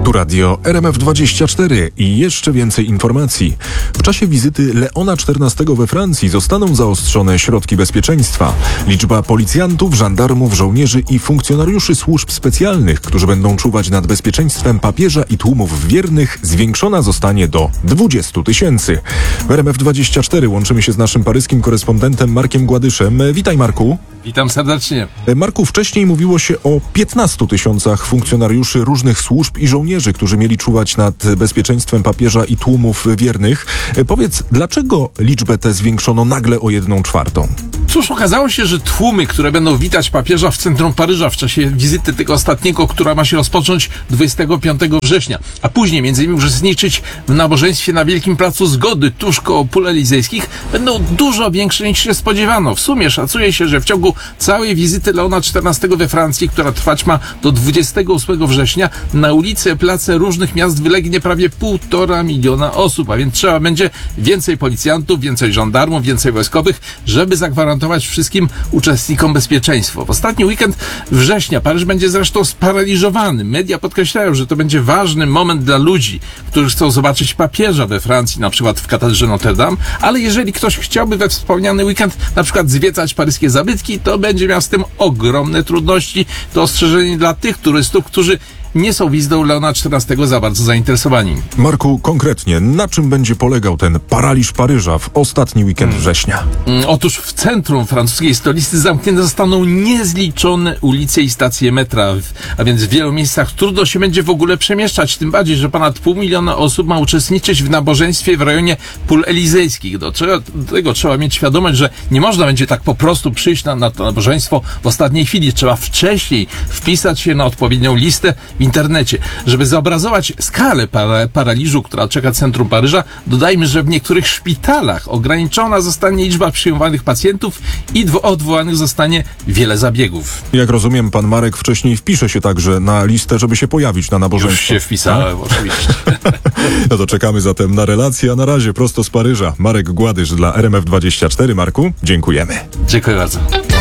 Tu radio RMF24 i jeszcze więcej informacji. W czasie wizyty Leona XIV we Francji zostaną zaostrzone środki bezpieczeństwa. Liczba policjantów, żandarmów, żołnierzy i funkcjonariuszy służb specjalnych, którzy będą czuwać nad bezpieczeństwem papieża i tłumów wiernych, zwiększona zostanie do 20 000. W RMF24 łączymy się z naszym paryskim korespondentem Markiem Gładyszem. Witaj, Marku. Witam serdecznie. Marku, wcześniej mówiło się o 15 000 funkcjonariuszy różnych służb i żołnierzy, którzy mieli czuwać nad bezpieczeństwem papieża i tłumów wiernych. Powiedz, dlaczego liczbę tę zwiększono nagle o 1/4? Cóż, okazało się, że tłumy, które będą witać papieża w centrum Paryża w czasie wizyty tego ostatniego, która ma się rozpocząć 25 września, a później między innymi uczestniczyć w nabożeństwie na Wielkim Placu Zgody tuż koło pól elizejskich, będą dużo większe niż się spodziewano. W sumie szacuje się, że w ciągu całej wizyty Leona XIV we Francji, która trwać ma do 28 września, na ulice, place różnych miast wylegnie prawie 1,5 miliona osób, a więc trzeba będzie więcej policjantów, więcej żandarmów, więcej wojskowych, żeby zagwarantować wszystkim uczestnikom bezpieczeństwo. W ostatni weekend września Paryż będzie zresztą sparaliżowany. Media podkreślają, że to będzie ważny moment dla ludzi, którzy chcą zobaczyć papieża we Francji, na przykład w katedrze Notre Dame, ale jeżeli ktoś chciałby we wspomniany weekend na przykład zwiedzać paryskie zabytki, to będzie miał z tym ogromne trudności. To ostrzeżenie dla tych turystów, którzy nie są wizytą Leona XIV za bardzo zainteresowani. Marku, konkretnie, na czym będzie polegał ten paraliż Paryża w ostatni weekend września? Otóż w centrum francuskiej stolicy zamknięte zostaną niezliczone ulice i stacje metra, a więc w wielu miejscach trudno się będzie w ogóle przemieszczać, tym bardziej, że ponad 500 000 osób ma uczestniczyć w nabożeństwie w rejonie pól elizejskich. Do tego trzeba mieć świadomość, że nie można będzie tak po prostu przyjść na to nabożeństwo w ostatniej chwili. Trzeba wcześniej wpisać się na odpowiednią listę w internecie. Żeby zobrazować skalę paraliżu, która czeka centrum Paryża, dodajmy, że w niektórych szpitalach ograniczona zostanie liczba przyjmowanych pacjentów i odwołanych zostanie wiele zabiegów. Jak rozumiem, pan Marek wcześniej wpisze się także na listę, żeby się pojawić na nabożeństwo. Już się wpisałem, oczywiście. No to czekamy zatem na relację, a na razie prosto z Paryża. Marek Gładysz dla RMF24. Marku, dziękujemy. Dziękuję bardzo.